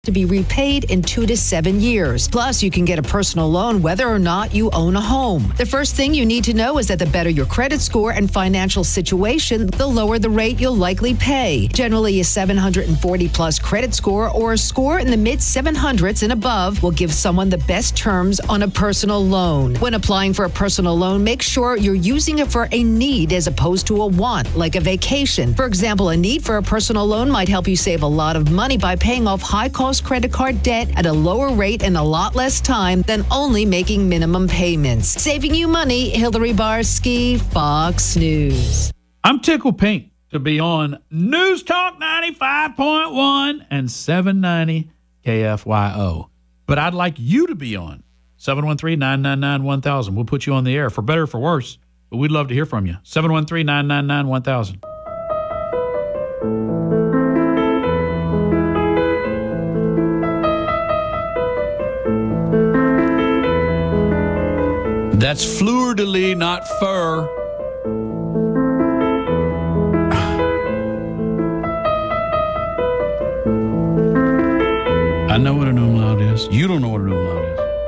to be repaid in 2 to 7 years. Plus, you can get a personal loan whether or not you own a home. The first thing you need to know is that the better your credit score and financial situation, the lower the rate you'll likely pay. Generally, a 740-plus credit score or a score in the mid-700s and above will give someone the best terms on a personal loan. When applying for a personal loan, make sure you're using it for a need as opposed to a want, like a vacation. For example, a need for a personal loan might help you save a lot of money by paying off high-cost credit card debt at a lower rate in a lot less time than only making minimum payments. Saving you money, Hillary Barsky, Fox News. I'm tickled pink to be on News Talk 95.1 and 790 KFYO. But I'd like you to be on 713-999-1000. We'll put you on the air for better or for worse, but we'd love to hear from you. 713-999-1000. That's fleur-de-lis, not fur. I know what an umlaut is. You don't know what an umlaut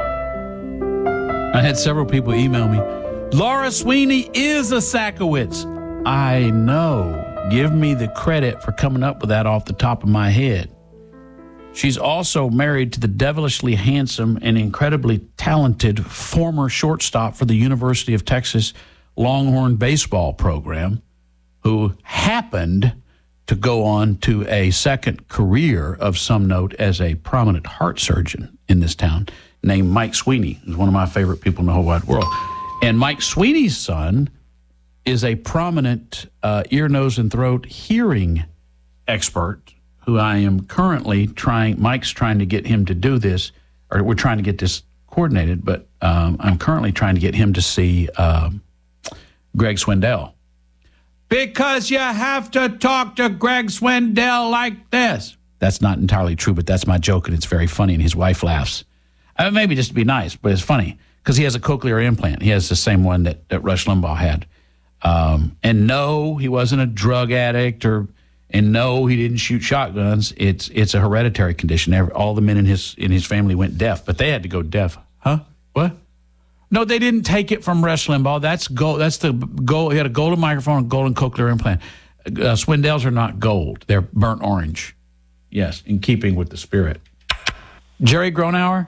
is. I had several people email me, Laura Sweeney is a Sakowitz. I know. Give me the credit for coming up with that off the top of my head. She's also married to the devilishly handsome and incredibly talented former shortstop for the University of Texas Longhorn baseball program, who happened to go on to a second career of some note as a prominent heart surgeon in this town named Mike Sweeney, who's one of my favorite people in the whole wide world. And Mike Sweeney's son is a prominent ear, nose, and throat hearing expert who I am currently Mike's trying to get him to do this, or we're trying to get this coordinated, but I'm currently trying to get him to see Greg Swindell. Because you have to talk to Greg Swindell like this. That's not entirely true, but that's my joke, and it's very funny, and his wife laughs. Maybe just to be nice, but it's funny, because he has a cochlear implant. He has the same one that Rush Limbaugh had. And no, he wasn't a drug addict, and no, he didn't shoot shotguns. It's a hereditary condition. All the men in his family went deaf, but they had to go deaf. Huh? What? No, they didn't take it from Rush Limbaugh. That's gold. That's the gold. He had a golden microphone and golden cochlear implant. Swindells are not gold. They're burnt orange. Yes, in keeping with the spirit. Jerry Gronauer?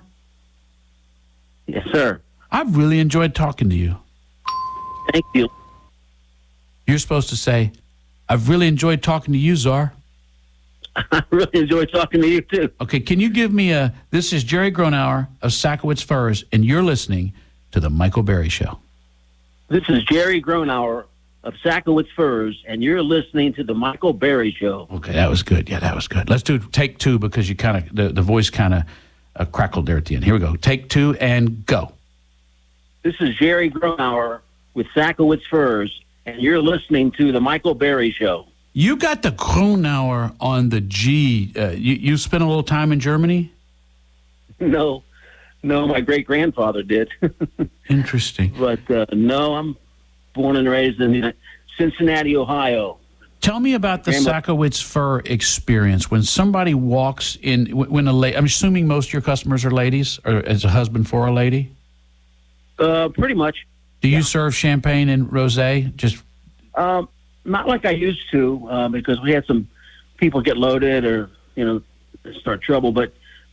Yes, sir. I've really enjoyed talking to you. Thank you. You're supposed to say, I've really enjoyed talking to you, Czar. I really enjoyed talking to you, too. Okay, can you give me this is Jerry Gronauer of Sakowitz Furs, and you're listening to The Michael Berry Show. This is Jerry Gronauer of Sakowitz Furs, and you're listening to The Michael Berry Show. Okay, that was good. Yeah, that was good. Let's do take two, because you kind of, the voice kind of crackled there at the end. Here we go. Take two and go. This is Jerry Gronauer with Sakowitz Furs, and you're listening to The Michael Berry Show. You got the Gronauer on the G. You spent a little time in Germany? No, my great-grandfather did. Interesting. But no, I'm born and raised in Cincinnati, Ohio. Tell me about the Sakowitz Fur experience. When somebody walks in, I'm assuming most of your customers are ladies, or as a husband for a lady? Pretty much. Do you serve champagne and rosé? Just not like I used to, because we had some people get loaded or start trouble. But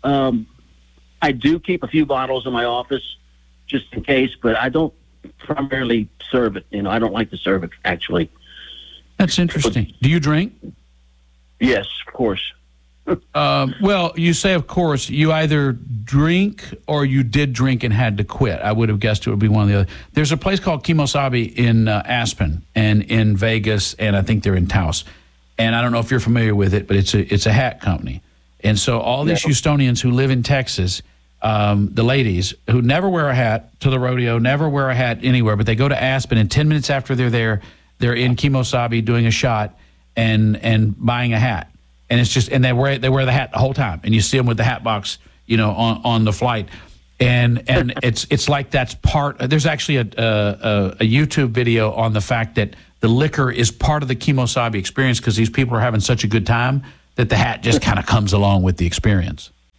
I do keep a few bottles in my office just in case. But I don't primarily serve it. I don't like to serve it actually. That's interesting. Do you drink? Yes, of course. Well, you say, of course, you either drink or you did drink and had to quit. I would have guessed it would be one of the other. There's a place called Kimosabi in Aspen and in Vegas, and I think they're in Taos. And I don't know if you're familiar with it, but it's a hat company. And so all these Houstonians who live in Texas, the ladies who never wear a hat to the rodeo, never wear a hat anywhere, but they go to Aspen, and 10 minutes after they're there, they're in Kimosabi doing a shot and buying a hat. And it's just, and they wear the hat the whole time, and you see them with the hat box, on the flight, and it's like that's part. There's actually a YouTube video on the fact that the liquor is part of the Kimosabi experience because these people are having such a good time that the hat just kind of comes along with the experience.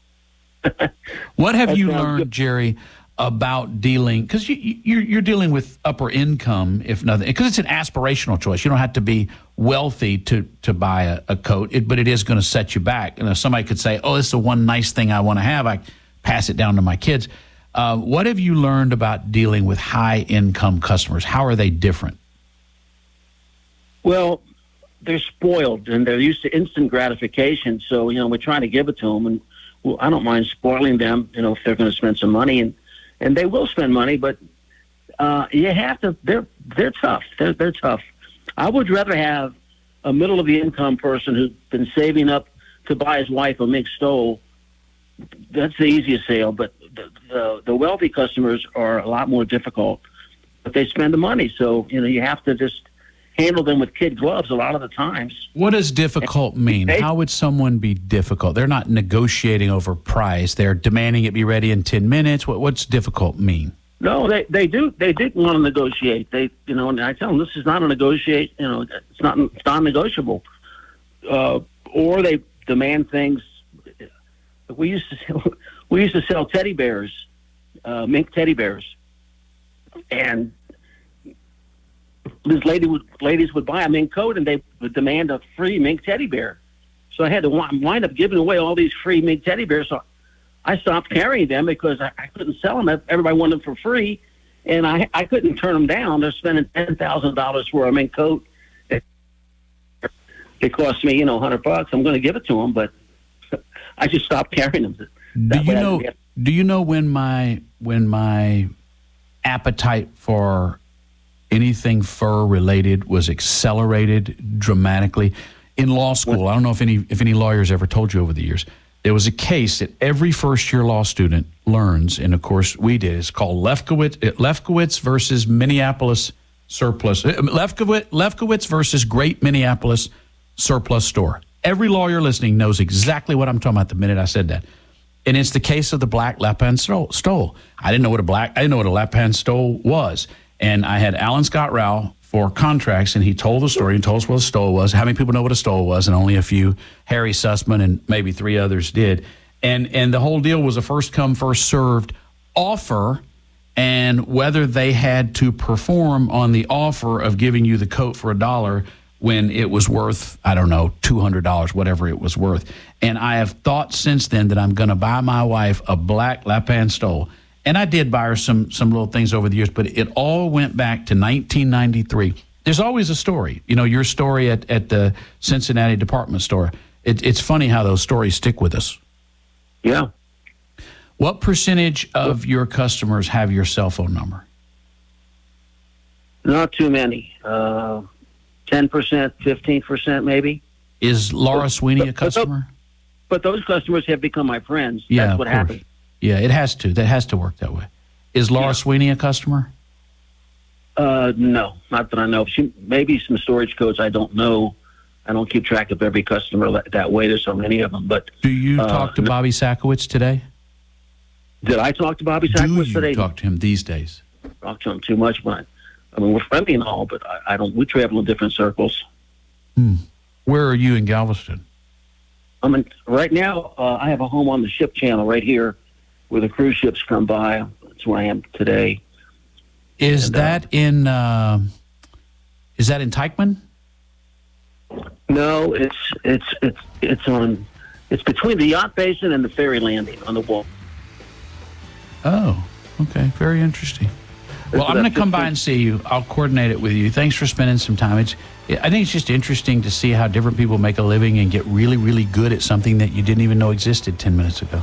What have That you sounds learned, good. Jerry, about dealing? Because you're dealing with upper income, if nothing, because it's an aspirational choice. You don't have to be wealthy to buy a coat, but it is going to set you back. You know, somebody could say, "Oh, this is the one nice thing I want to have. I pass it down to my kids." What have you learned about dealing with high income customers? How are they different? Well, they're spoiled and they're used to instant gratification. So, we're trying to give it to them. And well, I don't mind spoiling them, if they're going to spend some money. And they will spend money, but you have to, they're tough. They're tough. I would rather have a middle of the income person who's been saving up to buy his wife a mink stole. That's the easiest sale. But the wealthy customers are a lot more difficult, but they spend the money. So, you have to just handle them with kid gloves a lot of the times. What does difficult mean? How would someone be difficult? They're not negotiating over price. They're demanding it be ready in 10 minutes. What's difficult mean? No, they do want to negotiate. And I tell them this is not a negotiate. It's non-negotiable. Or they demand things. We used to sell teddy bears, mink teddy bears, and ladies would buy a mink coat and they would demand a free mink teddy bear. So I had to wind up giving away all these free mink teddy bears. So I stopped carrying them because I couldn't sell them. Everybody wanted them for free, and I couldn't turn them down. They're spending $10,000 for a mink coat. It cost me, $100. I'm going to give it to them, but I just stopped carrying them. Do you know when my appetite for anything fur related was accelerated dramatically? In law school, I don't know if any lawyers ever told you over the years, there was a case that every first-year law student learns, and of course we did. It's called Lefkowitz versus Minneapolis Surplus. Lefkowitz versus Great Minneapolis Surplus Store. Every lawyer listening knows exactly what I'm talking about the minute I said that. And it's the case of the black Lappan stole. I didn't know what a Lappan stole was. And I had Alan Scott Rao for contracts, and he told the story and told us what a stole was, how many people know what a stole was, and only a few, Harry Sussman and maybe 3 others did. And the whole deal was a first-come, first-served offer, and whether they had to perform on the offer of giving you the coat for $1 when it was worth, I don't know, $200, whatever it was worth. And I have thought since then that I'm going to buy my wife a black Lappan stole. And I did buy her some little things over the years, but it all went back to 1993. There's always a story. Your story at the Cincinnati department store. It's funny how those stories stick with us. Yeah. What percentage of your customers have your cell phone number? Not too many. 10%, 15% maybe. Is Laura Sweeney a customer? But those customers have become my friends. Yeah, That's what happened. Yeah, it has to. That has to work that way. Is Laura Sweeney a customer? No, not that I know. Maybe some storage codes I don't know. I don't keep track of every customer that way. There's so many of them. But do you talk to Bobby Sakowicz today? Did I talk to Bobby Sakowicz today? Do you talk to him these days? Talk to him too much, but we're friendly and all, but I don't. We travel in different circles. Where are you in Galveston? Right now. I have a home on the Ship Channel right here, where the cruise ships come by. That's where I am today. Is that in Teichman? No, it's between the yacht basin and the ferry landing on the wall. Oh, okay. Very interesting. Well, I'm going to come by and see you. I'll coordinate it with you. Thanks for spending some time. I think it's just interesting to see how different people make a living and get really, really good at something that you didn't even know existed 10 minutes ago.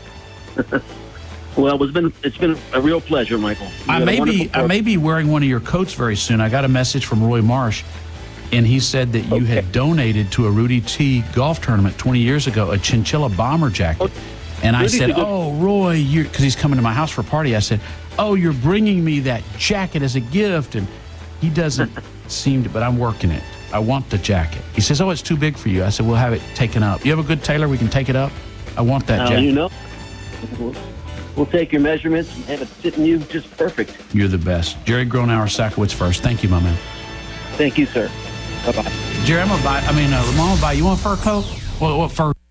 Well, it's been a real pleasure, Michael. I may be wearing one of your coats very soon. I got a message from Roy Marsh, and he said that you had donated to a Rudy T golf tournament 20 years ago a chinchilla bomber jacket. And I said, "Oh, Roy, because he's coming to my house for a party." I said, "Oh, you're bringing me that jacket as a gift." And he doesn't seem to, but I'm working it. I want the jacket. He says, "Oh, it's too big for you." I said, "We'll have it taken up. You have a good tailor? We can take it up." I want that jacket. We'll take your measurements and have it fitting you just perfect. You're the best. Jerry Gronauer, Sakowicz First. Thank you, my man. Thank you, sir. Bye-bye. Jerry, Ramon will buy. You want a fur coat? What fur?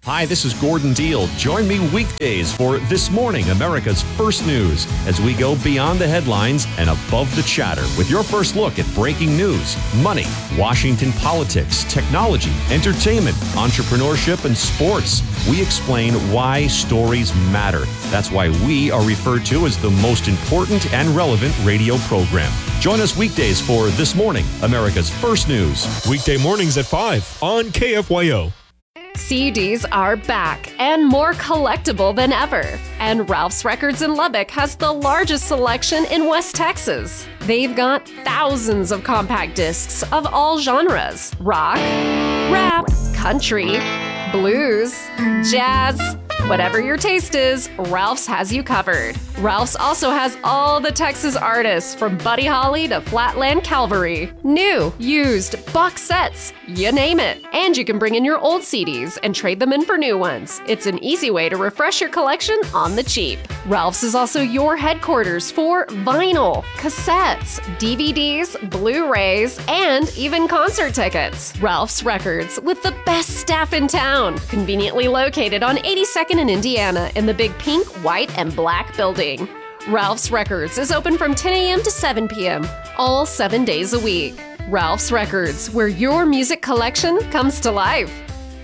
Hi, this is Gordon Deal. Join me weekdays for This Morning, America's First News, as we go beyond the headlines and above the chatter with your first look at breaking news, money, Washington politics, technology, entertainment, entrepreneurship, and sports. We explain why stories matter. That's why we are referred to as the most important and relevant radio program. Join us weekdays for This Morning, America's First News. Weekday mornings at 5 on KFYO. CDs are back and more collectible than ever. And Ralph's Records in Lubbock has the largest selection in West Texas. They've got thousands of compact discs of all genres: rock, rap, country, blues, jazz. Whatever your taste is, Ralph's has you covered. Ralph's also has all the Texas artists from Buddy Holly to Flatland Cavalry. New, used, box sets, you name it. And you can bring in your old CDs and trade them in for new ones. It's an easy way to refresh your collection on the cheap. Ralph's is also your headquarters for vinyl, cassettes, DVDs, Blu-rays, and even concert tickets. Ralph's Records, with the best staff in town. Conveniently located on 82nd in Indiana in the big pink, white, and black building. Ralph's Records is open from 10 a.m. to 7 p.m., all 7 days a week. Ralph's Records, where your music collection comes to life.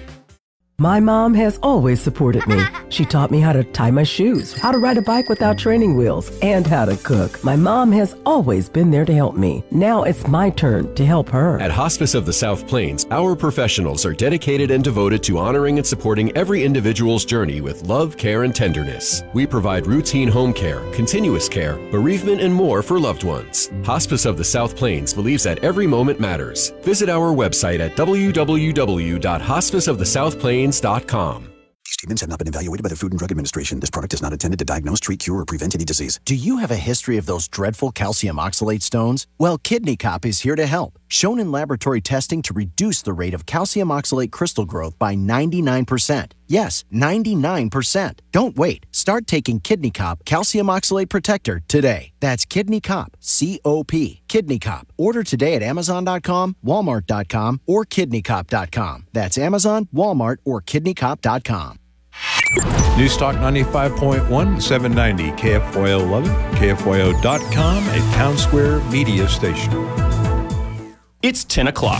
My mom has always supported me. She taught me how to tie my shoes, how to ride a bike without training wheels, and how to cook. My mom has always been there to help me. Now it's my turn to help her. At Hospice of the South Plains, our professionals are dedicated and devoted to honoring and supporting every individual's journey with love, care, and tenderness. We provide routine home care, continuous care, bereavement, and more for loved ones. Hospice of the South Plains believes that every moment matters. Visit our website at www.hospiceofthesouthplains.com. Stevens have not been evaluated by the Food and Drug Administration. This product is not intended to diagnose, treat, cure, or prevent any disease. Do you have a history of those dreadful calcium oxalate stones? Well, Kidney Cop is here to help. Shown in laboratory testing to reduce the rate of calcium oxalate crystal growth by 99%. Yes, 99%. Don't wait. Start taking Kidney Cop Calcium Oxalate Protector today. That's Kidney Cop, C-O-P, Kidney Cop. Order today at Amazon.com, Walmart.com, or KidneyCop.com. That's Amazon, Walmart, or KidneyCop.com. Newstalk 95.1, 790 KFYO 11, KFYO.com, a Town Square media station. It's 10 o'clock.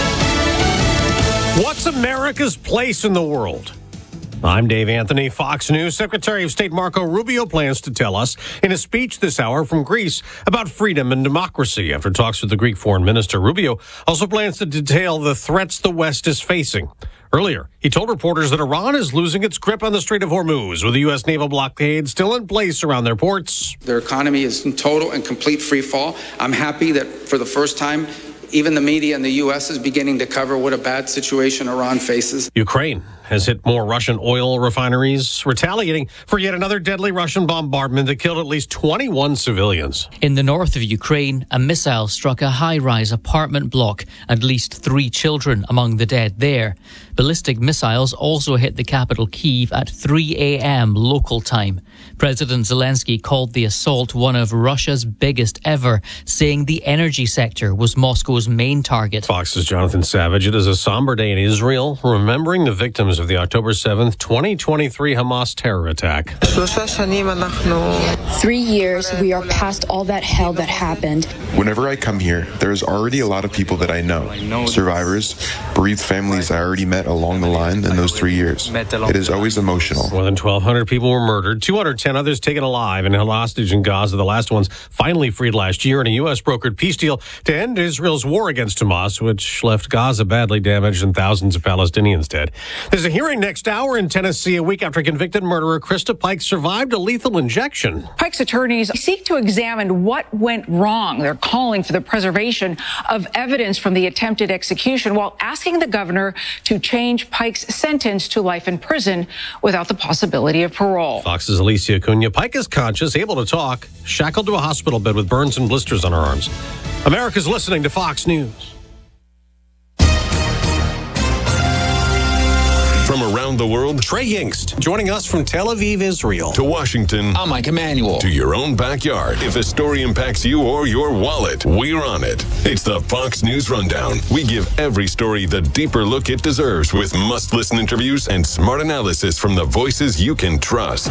What's America's place in the world? I'm Dave Anthony, Fox News. Secretary of State Marco Rubio plans to tell us in a speech this hour from Greece about freedom and democracy after talks with the Greek foreign minister. Rubio also plans to detail the threats the West is facing. Earlier, he told reporters that Iran is losing its grip on the Strait of Hormuz, with the U.S. naval blockade still in place around their ports. Their economy is in total and complete free fall. I'm happy that for the first time, even the media in the U.S. is beginning to cover what a bad situation Iran faces. Ukraine has hit more Russian oil refineries, retaliating for yet another deadly Russian bombardment that killed at least 21 civilians. In the north of Ukraine, a missile struck a high-rise apartment block. At least 3 children among the dead there. Ballistic missiles also hit the capital Kyiv at 3 a.m. local time. President Zelensky called the assault one of Russia's biggest ever, saying the energy sector was Moscow's main target. Fox's Jonathan Savage. It is a somber day in Israel, remembering the victims of the October 7th, 2023 Hamas terror attack. 3 years, we are past all that hell that happened. Whenever I come here, there's already a lot of people that I know. Survivors, bereaved families I already met along the line in those 3 years. It is always emotional. More than 1,200 people were murdered, 210 others taken alive and held hostage in Gaza. The last ones finally freed last year in a U.S. brokered peace deal to end Israel's war against Hamas, which left Gaza badly damaged and thousands of Palestinians dead. There's a hearing next hour in Tennessee, a week after convicted murderer Krista Pike survived a lethal injection. Pike's attorneys seek to examine what went wrong. They're calling for the preservation of evidence from the attempted execution while asking the governor to change Pike's sentence to life in prison without the possibility of parole. Fox's Alicia Cunha. Pike is conscious, able to talk, shackled to a hospital bed with burns and blisters on her arms. America's listening to Fox News. From around the world, Trey Yingst, joining us from Tel Aviv, Israel. To Washington, I'm Mike Emanuel. To your own backyard. If a story impacts you or your wallet, we're on it. It's the Fox News Rundown. We give every story the deeper look it deserves with must-listen interviews and smart analysis from the voices you can trust.